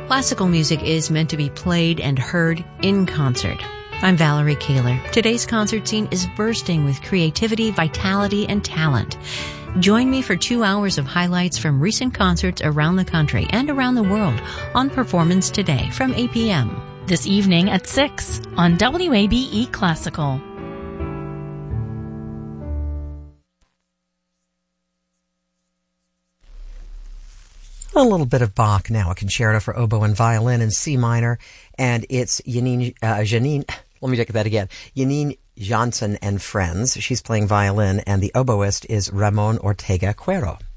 Classical music is meant to be played and heard in concert. I'm Valerie Kaler. Today's concert scene is bursting with creativity, vitality, and talent. Join me for 2 hours of highlights from recent concerts around the country and around the world on Performance Today from 8 p.m. This evening at 6 on WABE Classical. A little bit of Bach now, a concerto for oboe and violin in C minor, and it's Janine Johnson and friends. She's playing violin, and the oboist is Ramon Ortega Cuero.